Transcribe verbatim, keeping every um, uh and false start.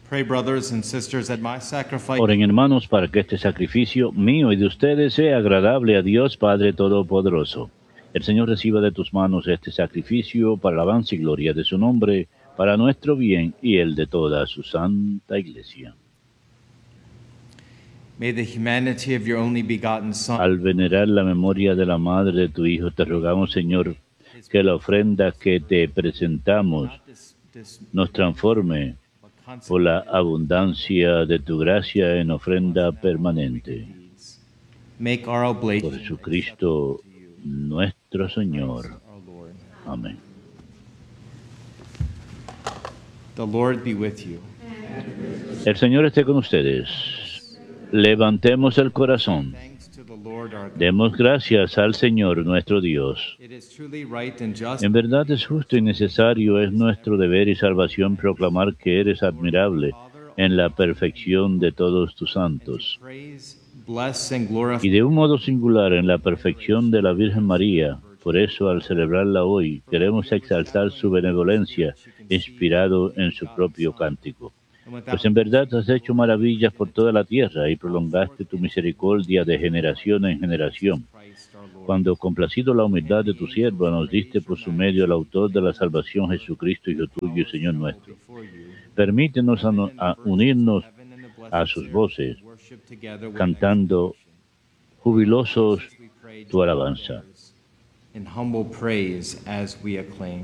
Pray, brothers and sisters, that my sacrifice Oren, hermanos, para que este sacrificio mío y de ustedes sea agradable a Dios Padre Todopoderoso. El Señor reciba de tus manos este sacrificio para alabanza y gloria de su nombre, para nuestro bien y el de toda su santa Iglesia. may the humanity of your only begotten Son Al venerar la memoria de la madre de tu Hijo, te rogamos, Señor, que la ofrenda que te presentamos not dis, dis, nos transforme but por la consecrate abundancia de tu gracia en ofrenda permanente. deeds. Make our Por oblation Jesucristo nuestro Señor. our Lord. Amén. The Lord be with you. El Señor esté con ustedes. Levantemos el corazón. Thanks to the Lord our God. Demos gracias al Señor nuestro Dios. It is truly right and just En verdad es justo y necesario, es nuestro deber y salvación proclamar que eres admirable en la perfección de todos tus santos, praise, bless, and glorify y de un modo singular en la perfección de la Virgen María. Por eso, al celebrarla hoy, queremos exaltar su benevolencia, inspirado en su propio cántico. Pues en verdad has hecho maravillas por toda la tierra y prolongaste tu misericordia de generación en generación, cuando, complacido la humildad de tu sierva, nos diste por su medio el autor de la salvación, Jesucristo, Hijo tuyo y Señor nuestro. Permítenos a, no- a unirnos a sus voces, cantando jubilosos tu alabanza. in humble praise as we acclaim.